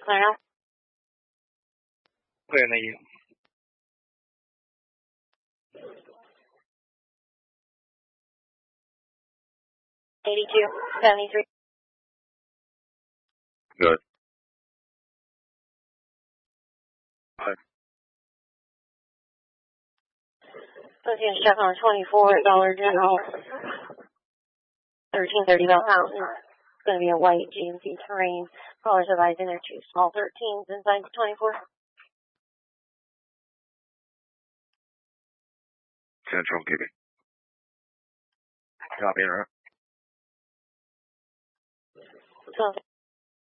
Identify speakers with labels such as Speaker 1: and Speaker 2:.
Speaker 1: clear now.
Speaker 2: Clear in the U.
Speaker 1: 8273.
Speaker 2: Good.
Speaker 1: Associated check on 24 at Dollar General. 1330 Bell Mountain. It's going to be a white GMC terrain. Callers advising their 2 small 13s inside the 24.
Speaker 2: Central giving. Copy, interrupt.
Speaker 1: So